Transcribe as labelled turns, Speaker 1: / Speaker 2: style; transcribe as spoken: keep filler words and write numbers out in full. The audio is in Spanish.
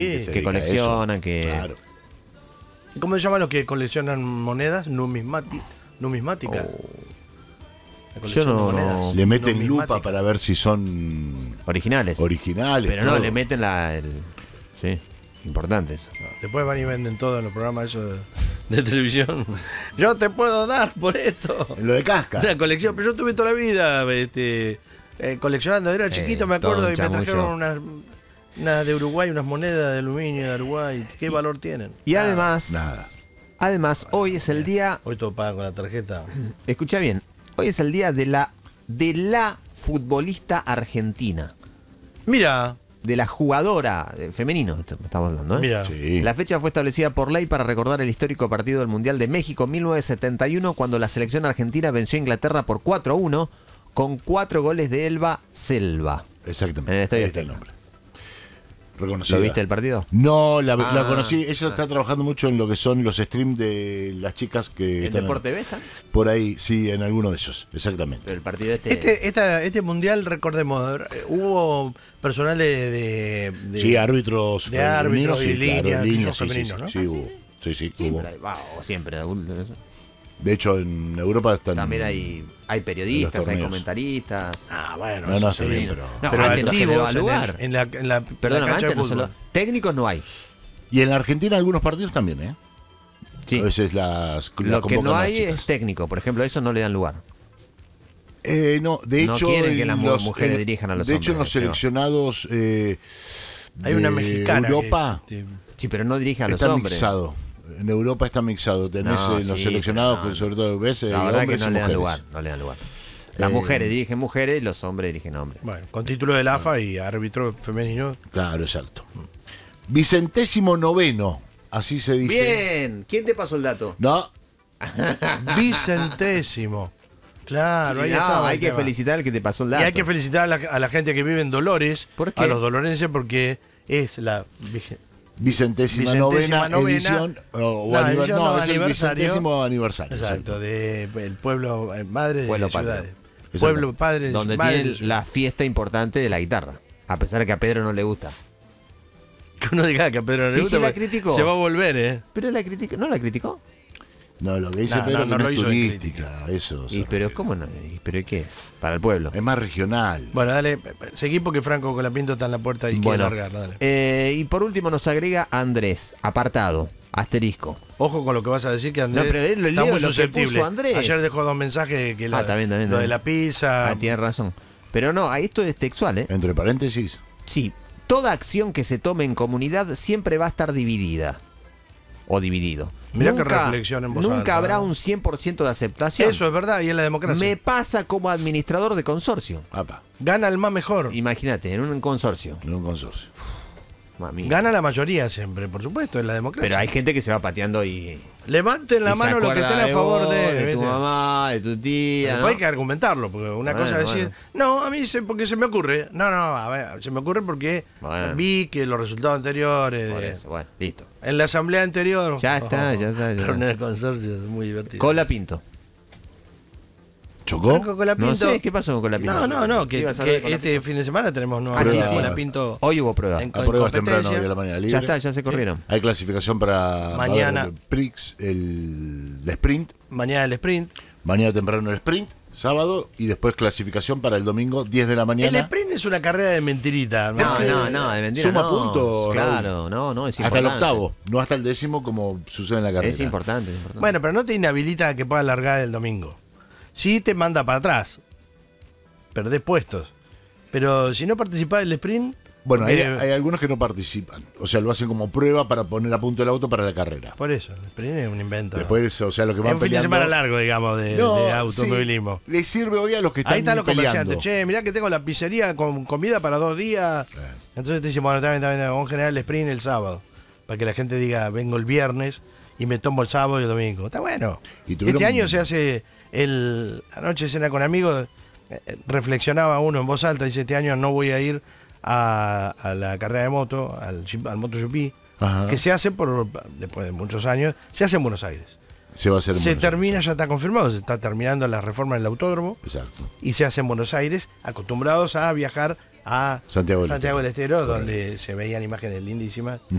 Speaker 1: que,
Speaker 2: se
Speaker 1: que coleccionan, que...
Speaker 2: Claro.
Speaker 3: ¿Cómo se llaman los que coleccionan monedas? Numismati numismática.
Speaker 1: Oh. Yo no, no...
Speaker 2: Le meten lupa para ver si son
Speaker 1: originales.
Speaker 2: Originales.
Speaker 1: Pero
Speaker 2: todo.
Speaker 1: no, le meten la... El... Sí, importante eso.
Speaker 3: No, después van y venden todo en los programas esos de, de televisión. Yo te puedo dar por esto.
Speaker 2: En lo de casca.
Speaker 3: Una colección, pero yo tuve toda la vida este, eh, coleccionando. Era chiquito,
Speaker 1: Eh,
Speaker 3: me acuerdo,
Speaker 1: todo un
Speaker 3: y me trajeron
Speaker 1: chamullo.
Speaker 3: unas, unas de Uruguay, unas monedas de aluminio de Uruguay. ¿Qué
Speaker 1: Y-
Speaker 3: valor tienen?
Speaker 1: Y además...
Speaker 2: Nada.
Speaker 1: Además, hoy es el día...
Speaker 3: Hoy todo paga con la tarjeta.
Speaker 1: Escucha bien, hoy es el día de la de la futbolista argentina,
Speaker 3: Mira,
Speaker 1: de la jugadora eh, femenino, esto estamos hablando, ¿eh?
Speaker 3: mira.
Speaker 2: Sí.
Speaker 1: La fecha fue establecida por ley para recordar el histórico partido del Mundial de México mil novecientos setenta y uno, cuando la selección argentina venció a Inglaterra por cuatro a uno con cuatro goles de Elba Selva.
Speaker 2: Exactamente.
Speaker 1: En el Estadio
Speaker 2: Ahí está el
Speaker 1: Azteca.
Speaker 2: nombre. Reconocida.
Speaker 1: ¿Lo viste el partido?
Speaker 2: No, la, la
Speaker 1: Ah.
Speaker 2: conocí. Ella está trabajando mucho en lo que son los streams de las chicas que
Speaker 1: ¿El
Speaker 2: están
Speaker 1: Deporte B está?
Speaker 2: por ahí, sí, en alguno de esos, exactamente.
Speaker 1: Pero el partido este...
Speaker 3: Este, esta, este mundial, recordemos, eh, hubo personal de. de, de-
Speaker 2: Sí, árbitros
Speaker 3: de árbitros
Speaker 2: femeninos,
Speaker 3: y
Speaker 2: sí, claro,
Speaker 3: líneas,
Speaker 2: líneas,
Speaker 3: que
Speaker 2: sí,
Speaker 3: son
Speaker 2: sí,
Speaker 3: femeninos,
Speaker 2: sí,
Speaker 3: ¿no?
Speaker 2: sí, hubo. Sí, sí,
Speaker 1: Siempre
Speaker 2: hubo.
Speaker 1: hay, va, o siempre.
Speaker 2: De hecho, en Europa están...
Speaker 1: También hay, hay periodistas, hay
Speaker 2: torneos.
Speaker 1: comentaristas.
Speaker 3: Ah, bueno,
Speaker 2: No,
Speaker 3: eso
Speaker 2: no,
Speaker 3: sí.
Speaker 2: está bien, pero...
Speaker 1: No,
Speaker 3: Pero
Speaker 1: antes no se le
Speaker 3: activos
Speaker 1: daba
Speaker 3: en el-
Speaker 1: lugar.
Speaker 3: En la, en la,
Speaker 1: Perdóname,
Speaker 3: la cancha
Speaker 1: antes
Speaker 3: de
Speaker 1: no se lo...
Speaker 3: fútbol.
Speaker 1: Técnicos no hay.
Speaker 2: Y en Argentina algunos partidos también, ¿eh?
Speaker 1: Sí.
Speaker 2: A veces las, las
Speaker 1: Lo que
Speaker 2: convocan
Speaker 1: no
Speaker 2: las
Speaker 1: hay
Speaker 2: chicas.
Speaker 1: es técnico, por ejemplo, a eso no le dan lugar.
Speaker 2: Eh, no, de
Speaker 1: No
Speaker 2: hecho,
Speaker 1: quieren que
Speaker 2: en
Speaker 1: las mu-
Speaker 2: los-
Speaker 1: mujeres
Speaker 2: en-
Speaker 1: dirijan a los
Speaker 2: De hecho, en los
Speaker 1: hombres, creo.
Speaker 2: seleccionados eh,
Speaker 3: Hay una
Speaker 2: de
Speaker 3: mexicana. que,
Speaker 2: Europa
Speaker 3: este,
Speaker 1: Sí, pero no dirige a los
Speaker 2: está
Speaker 1: hombres.
Speaker 2: mixado. En Europa está mixado. Tenés
Speaker 1: No,
Speaker 2: en los
Speaker 1: sí,
Speaker 2: seleccionados,
Speaker 1: pero no.
Speaker 2: que sobre todo ves,
Speaker 1: La verdad que
Speaker 2: hombres
Speaker 1: no
Speaker 2: y
Speaker 1: le dan
Speaker 2: mujeres.
Speaker 1: lugar, no le dan lugar. Las
Speaker 2: Eh,
Speaker 1: mujeres dirigen mujeres y los hombres dirigen hombres.
Speaker 3: bueno, con título de la A F A y árbitro femenino.
Speaker 2: Claro, exacto. Vicentésimo noveno, así se dice.
Speaker 1: Bien, ¿quién te pasó el dato?
Speaker 2: No,
Speaker 3: Vicentésimo. Claro, ahí
Speaker 1: No,
Speaker 3: estaba
Speaker 1: hay
Speaker 3: el
Speaker 1: que
Speaker 3: tema.
Speaker 1: felicitar al que te pasó el
Speaker 3: Y
Speaker 1: dato.
Speaker 3: hay que felicitar a la, a la gente que vive en Dolores,
Speaker 1: ¿Por qué?
Speaker 3: a los dolorenses, porque es la vige-
Speaker 2: vicentésima,
Speaker 3: Vicentésima
Speaker 2: novena,
Speaker 3: novena.
Speaker 2: edición. O, o
Speaker 3: No,
Speaker 2: aniver-
Speaker 3: edición
Speaker 2: no,
Speaker 3: no,
Speaker 2: es el
Speaker 3: aniversario.
Speaker 2: vicentésimo aniversario.
Speaker 3: Exacto, de el pueblo eh, madre de
Speaker 1: Pueblo
Speaker 3: ciudades.
Speaker 2: Exacto.
Speaker 3: Pueblo padre
Speaker 1: Donde
Speaker 3: madre
Speaker 1: tienen
Speaker 3: de ciudades.
Speaker 1: la fiesta importante de la guitarra. A pesar de que a Pedro no le gusta.
Speaker 3: Que uno diga que a Pedro no le
Speaker 1: ¿Y
Speaker 3: gusta,
Speaker 1: si la
Speaker 3: porque
Speaker 1: criticó?
Speaker 3: se va a volver, ¿eh?
Speaker 1: Pero la criticó, ¿no la criticó?
Speaker 2: No, lo que dice
Speaker 3: No,
Speaker 2: Pedro
Speaker 3: no,
Speaker 2: que
Speaker 3: no
Speaker 2: no,
Speaker 3: lo
Speaker 2: es
Speaker 3: hizo en
Speaker 2: turística, eso.
Speaker 1: Y
Speaker 2: se
Speaker 1: pero
Speaker 2: refiere.
Speaker 1: ¿cómo no? ¿Y pero qué es? Para el pueblo.
Speaker 2: Es más regional.
Speaker 3: Bueno, dale, seguí porque Franco Colapinto está en la puerta y
Speaker 1: Bueno,
Speaker 3: quiere largar, dale.
Speaker 1: eh, y por último nos agrega Andrés, apartado, asterisco.
Speaker 3: Ojo con lo que vas a decir, que Andrés
Speaker 1: No, pero él lo
Speaker 3: está
Speaker 1: leo
Speaker 3: muy
Speaker 1: lo que
Speaker 3: susceptible.
Speaker 1: puso Andrés.
Speaker 3: Ayer dejó dos mensajes que la,
Speaker 1: Ah, también, también,
Speaker 3: lo de
Speaker 1: también.
Speaker 3: la pizza.
Speaker 1: Ah, tienes razón. Pero no, ahí esto es textual, ¿eh?
Speaker 2: Entre paréntesis.
Speaker 1: Sí, toda acción que se tome en comunidad siempre va a estar dividida. O dividido.
Speaker 3: Mirá
Speaker 1: nunca,
Speaker 3: qué reflexión en voz
Speaker 1: Nunca
Speaker 3: alta,
Speaker 1: habrá
Speaker 3: ¿no?
Speaker 1: un cien por ciento de aceptación.
Speaker 3: Eso es verdad, y en la democracia.
Speaker 1: Me pasa como administrador de consorcio.
Speaker 2: Apa,
Speaker 3: Gana el más mejor.
Speaker 1: Imagínate, en un consorcio.
Speaker 2: en un consorcio.
Speaker 1: Mami.
Speaker 3: Gana la mayoría siempre, por supuesto, en la democracia.
Speaker 1: Pero hay gente que se va pateando y.
Speaker 3: Levanten la
Speaker 1: y se
Speaker 3: mano los que
Speaker 1: acuerda
Speaker 3: estén a
Speaker 1: de
Speaker 3: favor
Speaker 1: vos,
Speaker 3: de.
Speaker 1: de tu
Speaker 3: ¿viste?
Speaker 1: mamá, de tu tía.
Speaker 3: Después
Speaker 1: ¿no?
Speaker 3: hay que argumentarlo, porque una
Speaker 1: Bueno,
Speaker 3: cosa es decir,
Speaker 1: bueno.
Speaker 3: no, a mí se, porque se me ocurre. No, no, a ver, se me ocurre porque
Speaker 1: Bueno.
Speaker 3: vi que los resultados anteriores.
Speaker 1: Por
Speaker 3: de-
Speaker 1: eso, bueno, listo.
Speaker 3: en la asamblea anterior.
Speaker 1: Ya está, ya está, ya está.
Speaker 3: Reuniones de consorcio, es muy divertido.
Speaker 1: Cola Pinto.
Speaker 2: ¿Chocó?
Speaker 3: Franco Colapinto.
Speaker 1: No sé, ¿qué pasó con Cola Pinto?
Speaker 3: No, no, no,
Speaker 1: ¿Qué
Speaker 3: que,
Speaker 1: ibas a hablar de
Speaker 3: que
Speaker 1: Cola
Speaker 3: este fin de semana tenemos nueva
Speaker 1: Ah, sí,
Speaker 3: prueba
Speaker 1: sí.
Speaker 3: de Colapinto
Speaker 1: Hoy hubo prueba.
Speaker 3: en,
Speaker 2: A
Speaker 3: en
Speaker 2: pruebas temprano
Speaker 3: competencia.
Speaker 2: hoy a la mañana libre.
Speaker 1: Ya está, ya se corrieron.
Speaker 2: Hay clasificación para
Speaker 3: Mañana.
Speaker 2: va a haber Prix, el, el sprint.
Speaker 3: Mañana el sprint.
Speaker 2: Mañana temprano el sprint, sábado, y después clasificación para el domingo, diez de la
Speaker 3: El
Speaker 2: mañana.
Speaker 3: sprint es una carrera de mentirita.
Speaker 1: No,
Speaker 3: que-
Speaker 1: no, no, de mentira.
Speaker 2: Suma
Speaker 1: no.
Speaker 2: puntos,
Speaker 1: Claro, no, no, es
Speaker 2: hasta el
Speaker 1: importante.
Speaker 2: octavo, no hasta el décimo como sucede en la carrera.
Speaker 1: Es importante, es importante.
Speaker 3: Bueno, pero no te inhabilita a que puedas largar el domingo. Sí te manda para atrás. Perdés puestos. Pero si no participás del sprint.
Speaker 2: Bueno, hay,
Speaker 3: porque-
Speaker 2: hay algunos que no participan, o sea, lo hacen como prueba para poner a punto el auto para la carrera.
Speaker 3: Por eso, el sprint es un invento.
Speaker 2: Después, o sea, los que
Speaker 3: es
Speaker 2: van
Speaker 3: un fin de
Speaker 2: peleando...
Speaker 3: semana largo, digamos, de,
Speaker 2: No,
Speaker 3: de automovilismo.
Speaker 2: sí, les sirve hoy a los que están
Speaker 3: Ahí están los
Speaker 2: peleando.
Speaker 3: comerciantes. Che, mirá que tengo la pizzería con comida para dos días.
Speaker 2: Claro.
Speaker 3: Entonces te dicen, bueno, está bien, está bien, vamos a generar el sprint el sábado. Para que la gente diga, vengo el viernes y me tomo el sábado y el domingo. Está bueno.
Speaker 2: Y tuvieron-
Speaker 3: Este año se hasse el anoche cena con amigos, eh, reflexionaba uno en voz alta, dice, este año no voy a ir a, a la carrera de moto, al, G- al MotoGP,
Speaker 2: Ajá.
Speaker 3: que se hace por después de muchos años, se hace en Buenos Aires.
Speaker 2: Se va a hacer en
Speaker 3: Se
Speaker 2: Buenos
Speaker 3: termina,
Speaker 2: Aires.
Speaker 3: ya está confirmado, se está terminando la reforma del autódromo
Speaker 2: Exacto.
Speaker 3: y se hace en Buenos Aires, acostumbrados a viajar a
Speaker 2: Santiago del
Speaker 3: Santiago del Estero, donde se veían imágenes lindísimas